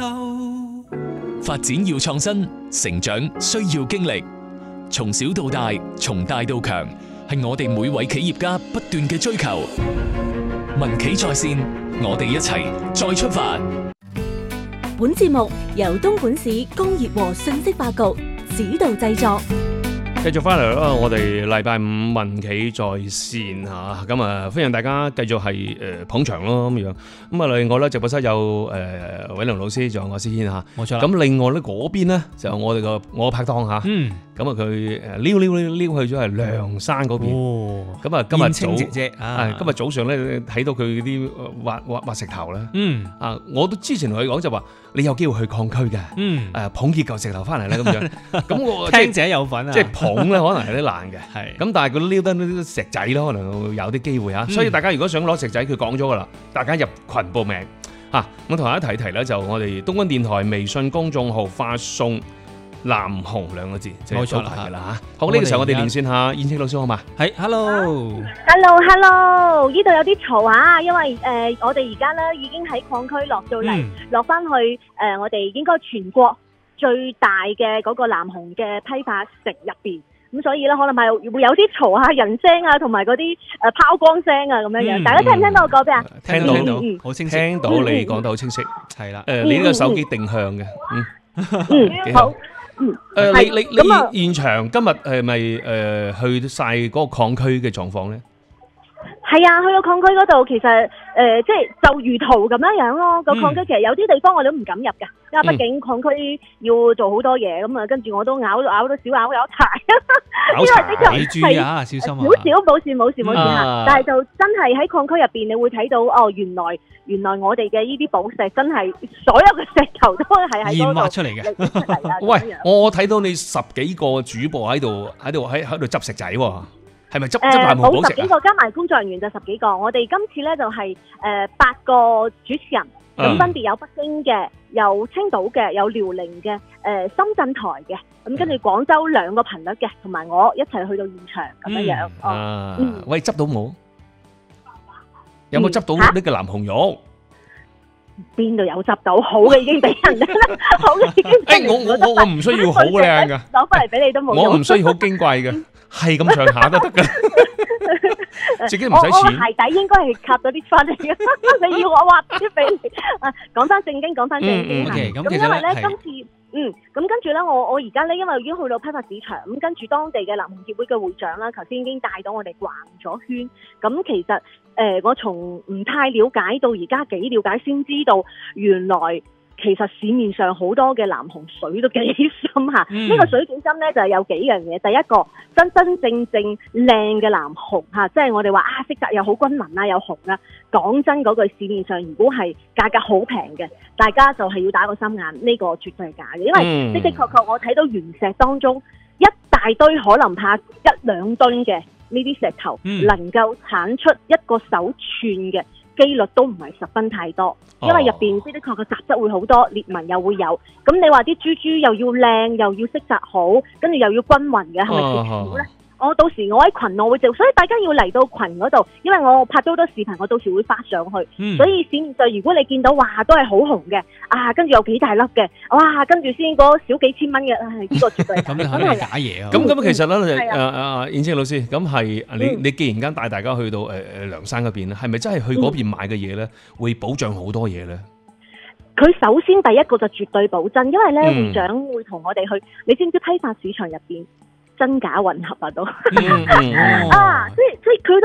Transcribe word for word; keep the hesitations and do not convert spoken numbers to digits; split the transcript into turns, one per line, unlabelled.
發展要創新，成長需要經歷。從小到大，從大到強，係我哋每位企業家不斷嘅追求。民企在線，我哋一齊再出發。
本節目由東莞市工業和信息化局指導製作。
繼續翻嚟啦，我哋禮拜五民企在線嚇，咁啊歡迎大家繼續係誒捧場咯咁樣。咁啊另外咧直播室有誒偉龍老師，仲有我思軒嚇，
冇錯。
咁另外咧嗰邊咧就有我哋個我拍檔嚇，嗯，咁啊佢誒撩撩撩撩去咗係梁山嗰邊，咁啊今日早
姐姐啊，
今日早上咧睇到佢啲挖挖挖石頭咧，
嗯
啊我都之前同佢講就話你有機會去礦區嘅，嗯，誒捧幾嚿石頭翻嚟咧咁樣，咁我
聽者有份啊，
即係捧。咧可能係啲難嘅，
係
咁但係佢撩得啲石仔咯，可能會有啲機會嚇。所以大家如果想攞石仔，佢講咗噶啦，大家入群報名嚇。咁同大家提提咧，就我哋東莞電台微信公眾號發送南紅兩個字，就係組群嘅啦嚇。好，呢個時候我哋連線下燕青老師好嘛？
係
，hello，hello，hello，呢度有啲嘈啊，因為誒我哋而家咧已經喺礦區落到嚟，落翻去誒我哋應該全國最大嘅嗰個南紅嘅批發城入邊，咁所以咧可能係會有啲嘈啊、人聲啊，同埋嗰啲誒拋光聲啊咁樣樣。大家聽唔聽到我講咩啊？
聽到，聽到，
好清晰。
聽到你講得好清晰，係啦。誒，你呢個手機定向嘅，嗯，
嗯，好，嗯，
誒，你你你現場今日係咪誒去晒嗰個礦區嘅狀況咧？
係啊，去到礦區嗰度，其實誒、呃、即係就如圖咁樣樣咯。個礦區其實有啲地方我都唔敢入㗎，因為畢竟礦區要做好多嘢，咁啊跟住我都咬咬到小咬咬柴，
咬柴，
你注意啊，小心啊！
少少冇事冇事冇事嚇，但係就真係喺礦區入邊，你會睇到哦，原來原來我哋嘅呢啲寶石真係所有嘅石頭都係喺嗰度
挖出嚟嘅。
喂，我睇到你十幾個主播喺度喺度喺喺度執石仔喎。係咪執執大紅寶石啊？
冇十幾個，加埋工作人員就十幾個。我哋今次咧就係誒八個主持人，咁分別有北京嘅、有青島嘅、有遼寧嘅、誒深圳台嘅，咁跟住廣州兩個頻率嘅，同埋我一齊去到現場咁樣樣。
啊，喂，執到冇？有冇執到呢個南紅玉？邊
度有執到？好嘅已經俾人啦，好嘅已經俾人。
誒，我我我我唔需要好靚噶，
攞翻嚟俾你都冇用。
我唔需要好矜貴嘅。係咁上下都得噶，自己唔使錢。
我鞋底應該係夾咗啲翻嚟嘅，你要我畫啲俾你。啊，講翻正經，講翻正經嚇。咁因為咧，今次嗯，咁跟住咧，我我而家咧，因為已經去到批發市場，咁跟住當地嘅南紅協會嘅會長啦，頭先已經帶到我哋逛咗圈。咁其實誒，我從唔太了解到而家幾了解，先知道原來。其實市面上好多嘅南紅水都幾深嚇，呢、嗯、個水幾深呢？就係、是、有幾樣嘢。第一個真真正正靚嘅南紅嚇，即係我哋話啊色澤又好均勻啊，有紅啊。講真嗰句，市面上如果係價格好平嘅，大家就係要打個心眼，呢、這個絕對係假嘅。因為的的確確我睇到原石當中一大堆可能怕一兩噸嘅呢啲石頭，嗯、能夠產出一個手寸嘅。機率都唔係十分太多，因為入邊的確個雜質會好多，裂紋又會有。咁你話啲珠珠又要靚，又要色澤好，跟住又要均勻嘅，係咪最少咧？我到時我喺群我會做，所以大家要嚟到群嗰度，因為我拍咗好多視頻，我到時會發上去。嗯、所以市面上如果你見到哇都係好紅嘅，啊跟住有幾大粒嘅，哇跟住先嗰少幾千蚊嘅，係、哎、呢、這個絕對係
咁係假嘢啊！
咁咁其實咧，誒誒燕青老師，咁係你你既然間帶大家去到誒誒梁山嗰邊咧，係咪真係去嗰邊買嘅嘢咧，會保障好多嘢咧？
佢首先第一個就絕對保真，因為咧、嗯、會長會同我哋去，你知唔知批發市場入邊真假混合啊都、嗯嗯、啊，即係即係佢都。